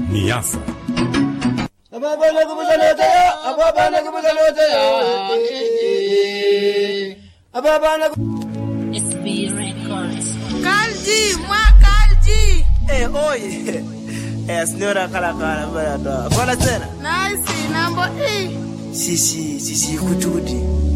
Niasa. Ababana kubuzalote ya, ababana kubuzalote ya. Ababana SB Records. Kalji, mwa Kalji. oye. Signora kala baya. Kola tena. Nice, number E. Sisi kutudi.